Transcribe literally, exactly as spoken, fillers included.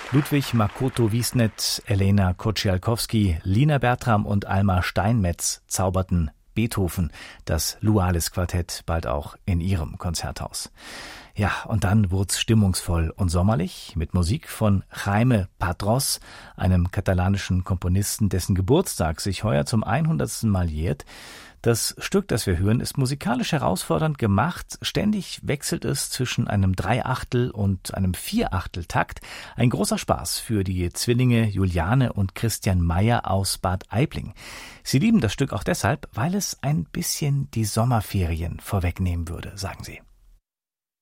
Ludwig Makoto Wiesnet, Elena Koциalkowski, Lina Bertram und Alma Steinmetz zauberten Beethoven, das Lualis-Quartett, bald auch in ihrem Konzerthaus. Ja, und dann wurd's stimmungsvoll und sommerlich mit Musik von Jaime Padrós, einem katalanischen Komponisten, dessen Geburtstag sich heuer zum hundertsten Mal jährt. Das Stück, das wir hören, ist musikalisch herausfordernd gemacht. Ständig wechselt es zwischen einem Dreiachtel- und einem Vierachteltakt. Ein großer Spaß für die Zwillinge Juliane und Christian Meyer aus Bad Aibling. Sie lieben das Stück auch deshalb, weil es ein bisschen die Sommerferien vorwegnehmen würde, sagen sie.